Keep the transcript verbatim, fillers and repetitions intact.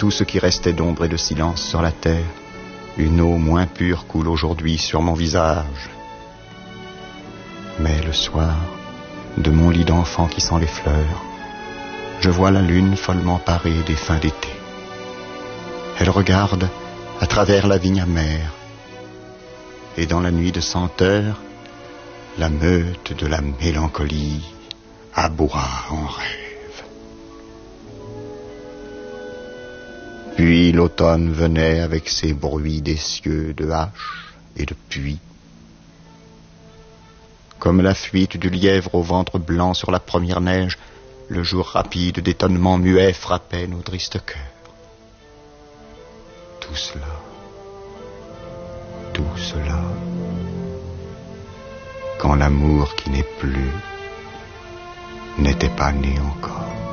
tout ce qui restait d'ombre et de silence sur la terre, une eau moins pure coule aujourd'hui sur mon visage. Mais le soir, de mon lit d'enfant qui sent les fleurs, je vois la lune follement parée des fins d'été. Elle regarde à travers la vigne amère, et dans la nuit de senteur, la meute de la mélancolie aboie en rêve. Puis l'automne venait avec ses bruits des cieux de hache et de puits. Comme la fuite du lièvre au ventre blanc sur la première neige, le jour rapide d'étonnement muet frappait nos tristes cœurs. Tout cela, tout cela, quand l'amour qui n'est plus n'était pas né encore.